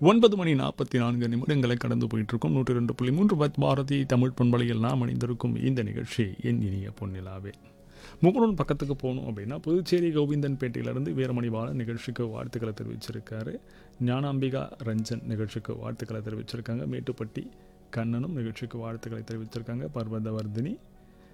9 மணி 44 நிமிடங்களை கடந்து போயிட்டுருக்கோம். 102.3 பாரதி தமிழ் பண்பலையில் நாம் அணிந்திருக்கும் இந்த நிகழ்ச்சி என் இனிய பொன்னிலாவே. முகநூல் பக்கத்துக்கு போகணும் அப்படின்னா புதுச்சேரி கோவிந்தன்பேட்டையிலேருந்து வீரமணி பாலன் நிகழ்ச்சிக்கு வாழ்த்துக்களை தெரிவிச்சிருக்காரு. ஞானாம்பிகா ரஞ்சன் நிகழ்ச்சிக்கு வாழ்த்துக்களை தெரிவிச்சிருக்காங்க. மேட்டுப்பட்டி கண்ணனும் நிகழ்ச்சிக்கு வாழ்த்துக்களை தெரிவிச்சிருக்காங்க. பர்வதவர்தினி